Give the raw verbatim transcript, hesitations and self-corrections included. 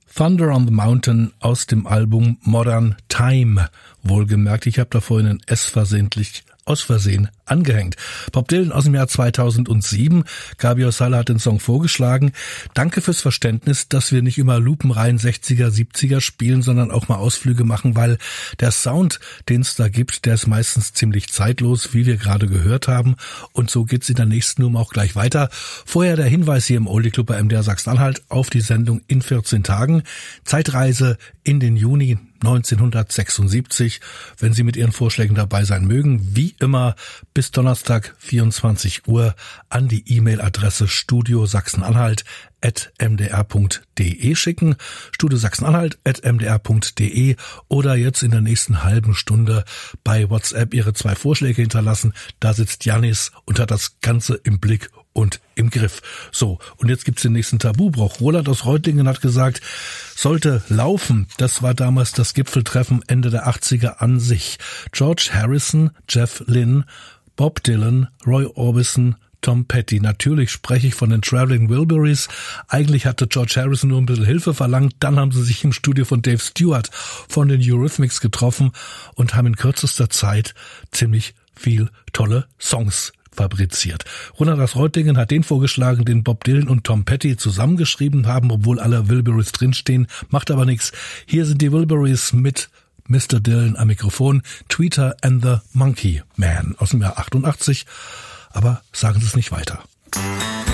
Thunder on the Mountain aus dem Album Modern Time. Wohlgemerkt, ich habe da vorhin ein S versehentlich aus Versehen angehängt. Bob Dylan aus dem Jahr zweitausendsieben. Gabriel Sala hat den Song vorgeschlagen. Danke fürs Verständnis, dass wir nicht immer lupenrein sechziger, siebziger spielen, sondern auch mal Ausflüge machen, weil der Sound, den es da gibt, der ist meistens ziemlich zeitlos, wie wir gerade gehört haben. Und so geht's in der nächsten Nummer auch gleich weiter. Vorher der Hinweis hier im Oldie Club bei M D R Sachsen-Anhalt auf die Sendung in vierzehn Tagen. Zeitreise in den Juni neunzehnhundertsechsundsiebzig. Wenn Sie mit Ihren Vorschlägen dabei sein mögen, wie immer bis Donnerstag vierundzwanzig Uhr an die E-Mail-Adresse studio sachsen-anhalt at m d r punkt d e schicken, studio sachsen-anhalt at m d r punkt d e oder jetzt in der nächsten halben Stunde bei WhatsApp Ihre zwei Vorschläge hinterlassen. Da sitzt Janis und hat das Ganze im Blick und im Griff. So, und jetzt gibt's den nächsten Tabubruch. Roland aus Reutlingen hat gesagt, sollte laufen. Das war damals das Gipfeltreffen Ende der achtziger an sich. George Harrison, Jeff Lynne, Bob Dylan, Roy Orbison, Tom Petty. Natürlich spreche ich von den Traveling Wilburys. Eigentlich hatte George Harrison nur ein bisschen Hilfe verlangt. Dann haben sie sich im Studio von Dave Stewart von den Eurythmics getroffen und haben in kürzester Zeit ziemlich viel tolle Songs fabriziert. Ronald aus Reutlingen hat den vorgeschlagen, den Bob Dylan und Tom Petty zusammengeschrieben haben, obwohl alle Wilburys drinstehen. Macht aber nichts. Hier sind die Wilburys mit Mister Dylan am Mikrofon. Tweeter and the Monkey Man aus dem Jahr achtundachtzig. Aber sagen Sie es nicht weiter.